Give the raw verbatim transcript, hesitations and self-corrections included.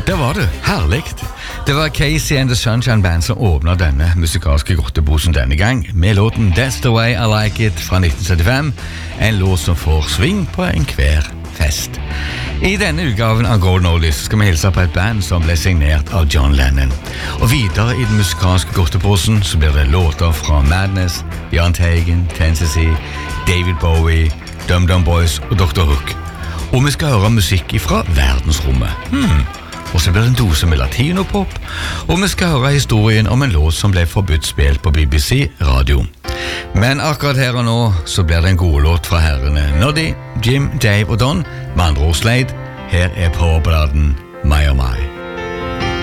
Det var det, herligt. Det var Casey and the Sunshine Band som åpnet denne musikalske grotteposen denne gang, med låten That's the Way I Like It fra nitten syttifem, en låt som får sving på en hver fest. I denne utgaven av Golden Oldies skal vi hilse på et band som ble signert av John Lennon. Og videre i den musikalske grotteposen så blir det låter fra Madness, Jahn Teigen, Tennessee, David Bowie, Dum Dum Boys og doktor Hook. Og vi skal høre musikk fra verdensrommet. Hmm. Og så blir det en dose med latinopop, og vi skal høre historien om en låt som ble forbudt spilt på B B C radio. Men akkurat her og nå så blir det en god låt fra herrene Noddy, Jim, Dave og Don, med andre ord Slade. Her er powerballaden My Oh My.